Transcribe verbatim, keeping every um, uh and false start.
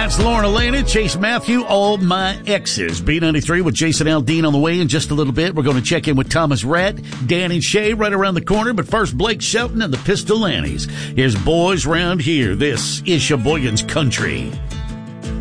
That's Lauren Elena, Chase Matthew, All My Exes. B ninety-three with Jason Aldean on the way in just a little bit. We're going to check in with Thomas Rhett, Dan and Shay right around the corner. But first, Blake Shelton and the Pistol Annies. Here's Boys Round Here. This is Sheboygan's Country.